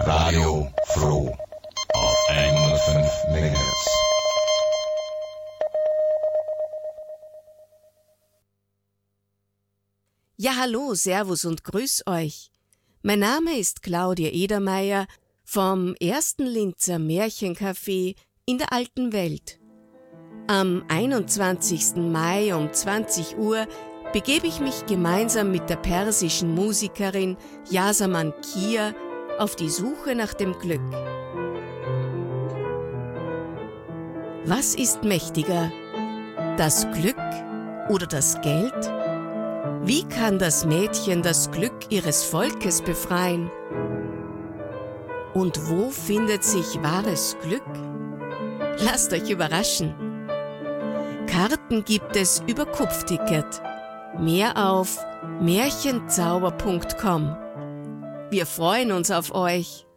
Radio Froh auf 105 MHz. Ja, hallo, Servus und grüß euch. Mein Name ist Claudia Edermeier vom ersten Linzer Märchencafé in der alten Welt. Am 21. Mai um 20 Uhr begebe ich mich gemeinsam mit der persischen Musikerin Yasaman Kia auf die Suche nach dem Glück. Was ist mächtiger? Das Glück oder das Geld? Wie kann das Mädchen das Glück ihres Volkes befreien? Und wo findet sich wahres Glück? Lasst euch überraschen. Karten gibt es über Kupfticket. Mehr auf märchenzauber.com. Wir freuen uns auf euch.